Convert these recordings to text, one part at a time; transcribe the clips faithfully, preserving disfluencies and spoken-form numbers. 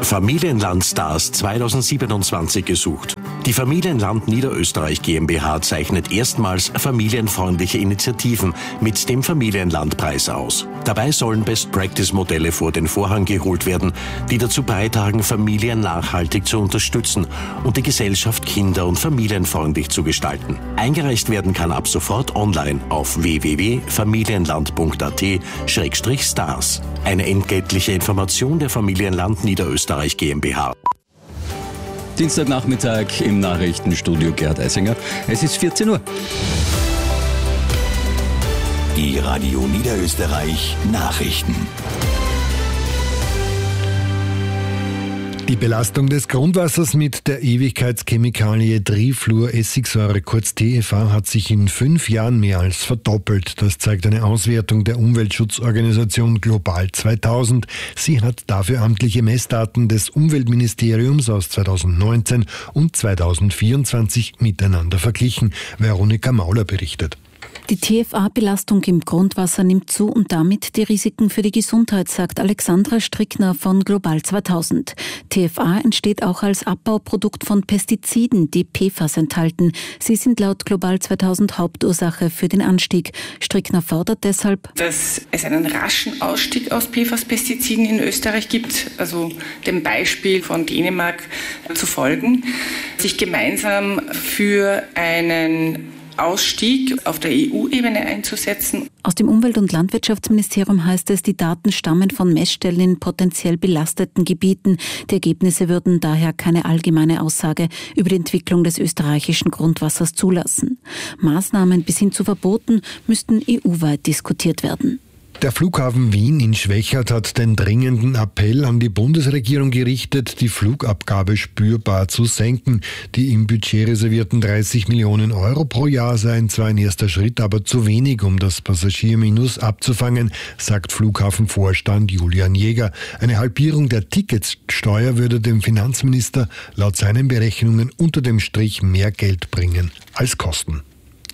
Familienland-Stars zweitausendsiebenundzwanzig gesucht. Die Familienland Niederösterreich GmbH zeichnet erstmals familienfreundliche Initiativen mit dem Familienlandpreis aus. Dabei sollen Best-Practice-Modelle vor den Vorhang geholt werden, die dazu beitragen, Familien nachhaltig zu unterstützen und die Gesellschaft kinder- und familienfreundlich zu gestalten. Eingereicht werden kann ab sofort online auf w w w punkt familienland punkt a t Schrägstrich stars. Eine entgeltliche Information der Familienland Niederösterreich GmbH. Dienstagnachmittag im Nachrichtenstudio Gerhard Eisinger. Es ist vierzehn Uhr. Die Radio Niederösterreich Nachrichten. Die Belastung des Grundwassers mit der Ewigkeitschemikalie Trifluoressigsäure, kurz T F A, hat sich in fünf Jahren mehr als verdoppelt. Das zeigt eine Auswertung der Umweltschutzorganisation Global zweitausend. Sie hat dafür amtliche Messdaten des Umweltministeriums aus zweitausendneunzehn und zweitausendvierundzwanzig miteinander verglichen. Veronika Mauler berichtet. Die T F A-Belastung im Grundwasser nimmt zu und damit die Risiken für die Gesundheit, sagt Alexandra Strickner von Global zweitausend. T F A entsteht auch als Abbauprodukt von Pestiziden, die P F A S enthalten. Sie sind laut Global zweitausend Hauptursache für den Anstieg. Strickner fordert deshalb, dass es einen raschen Ausstieg aus P F A S-Pestiziden in Österreich gibt, also dem Beispiel von Dänemark zu folgen, sich gemeinsam für einen Ausstieg auf der E U-Ebene einzusetzen. Aus dem Umwelt- und Landwirtschaftsministerium heißt es, die Daten stammen von Messstellen in potenziell belasteten Gebieten. Die Ergebnisse würden daher keine allgemeine Aussage über die Entwicklung des österreichischen Grundwassers zulassen. Maßnahmen bis hin zu Verboten müssten E U-weit diskutiert werden. Der Flughafen Wien in Schwechat hat den dringenden Appell an die Bundesregierung gerichtet, die Flugabgabe spürbar zu senken. Die im Budget reservierten dreißig Millionen Euro pro Jahr seien zwar ein erster Schritt, aber zu wenig, um das Passagierminus abzufangen, sagt Flughafenvorstand Julian Jäger. Eine Halbierung der Ticketsteuer würde dem Finanzminister laut seinen Berechnungen unter dem Strich mehr Geld bringen als Kosten.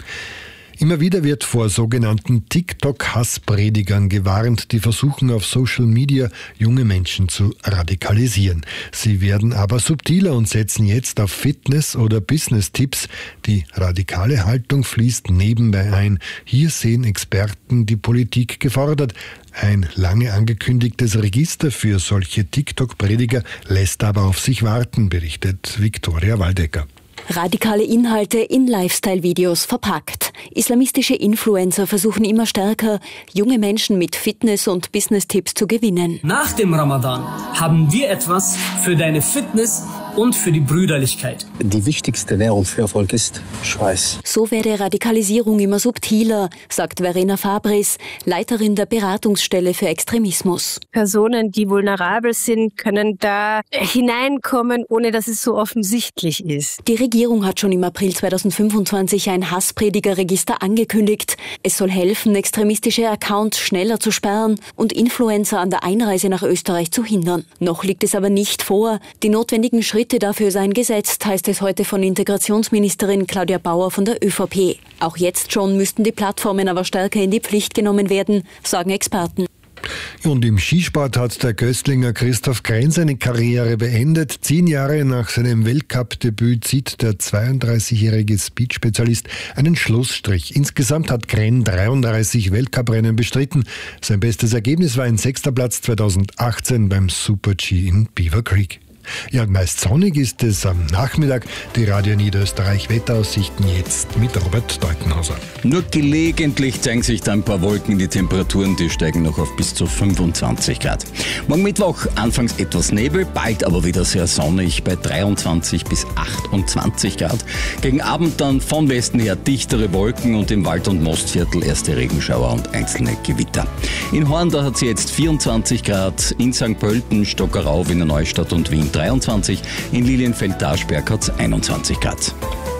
Immer wieder wird vor sogenannten TikTok-Hasspredigern gewarnt, die versuchen auf Social Media junge Menschen zu radikalisieren. Sie werden aber subtiler und setzen jetzt auf Fitness- oder Business-Tipps. Die radikale Haltung fließt nebenbei ein. Hier sehen Experten die Politik gefordert. Ein lange angekündigtes Register für solche TikTok-Prediger lässt aber auf sich warten, berichtet Viktoria Waldecker. Radikale Inhalte in Lifestyle-Videos verpackt. Islamistische Influencer versuchen immer stärker, junge Menschen mit Fitness- und Business-Tipps zu gewinnen. Nach dem Ramadan haben wir etwas für deine Fitness und für die Brüderlichkeit. Die wichtigste Währung für Erfolg ist Schweiß. So werde Radikalisierung immer subtiler, sagt Verena Fabris, Leiterin der Beratungsstelle für Extremismus. Personen, die vulnerabel sind, können da hineinkommen, ohne dass es so offensichtlich ist. Die Regierung hat schon im April zweitausendfünfundzwanzig ein Hasspredigerregister angekündigt. Es soll helfen, extremistische Accounts schneller zu sperren und Influencer an der Einreise nach Österreich zu hindern. Noch liegt es aber nicht vor. Die notwendigen Schritte dafür seien gesetzt, heißt es heute von Integrationsministerin Claudia Bauer von der ÖVP. Auch jetzt schon müssten die Plattformen aber stärker in die Pflicht genommen werden, sagen Experten. Und im Skisport hat der Göstlinger Christoph Krenn seine Karriere beendet. Zehn Jahre nach seinem Weltcup-Debüt zieht der zweiunddreißigjährige Speed-Spezialist einen Schlussstrich. Insgesamt hat Krenn dreiunddreißig Weltcuprennen bestritten. Sein bestes Ergebnis war ein sechster Platz zweitausendachtzehn beim Super-G in Beaver Creek. Ja, meist sonnig ist es am Nachmittag. Die Radio Niederösterreich Wetteraussichten jetzt mit Robert Deutenhauser. Nur gelegentlich zeigen sich da ein paar Wolken. Die Temperaturen, die steigen noch auf bis zu fünfundzwanzig Grad. Morgen Mittwoch anfangs etwas Nebel, bald aber wieder sehr sonnig bei dreiundzwanzig bis achtundzwanzig Grad. Gegen Abend dann von Westen her dichtere Wolken und im Wald- und Mostviertel erste Regenschauer und einzelne Gewitter. In Horn, da hat sie jetzt vierundzwanzig Grad, in Sankt Pölten, Stockerau, Wiener Neustadt und Wien dreiundzwanzig, in Lilienfeld-Darschberg hat es einundzwanzig Grad.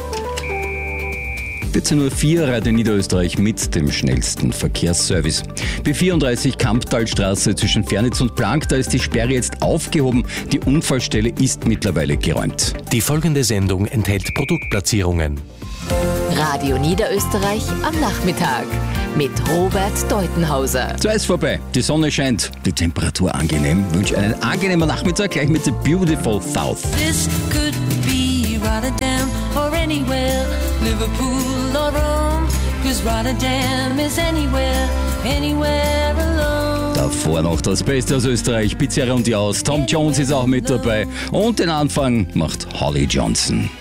vierzehn Uhr vier, Radio Niederösterreich mit dem schnellsten Verkehrsservice. B vierunddreißig Kamptalstraße zwischen Fernitz und Plank, da ist die Sperre jetzt aufgehoben. Die Unfallstelle ist mittlerweile geräumt. Die folgende Sendung enthält Produktplatzierungen. Radio Niederösterreich am Nachmittag. mit Robert Deutenhauser. So ist vorbei. Die Sonne scheint, die Temperatur angenehm. Ich wünsche einen angenehmen Nachmittag gleich mit The Beautiful South. This could be Rotterdam or anywhere, Liverpool or Rome, 'cause Rotterdam is anywhere, anywhere alone. Davor noch das Beste aus Österreich, Pizzeria und die aus. Tom Jones ist auch mit dabei und den Anfang macht Holly Johnson.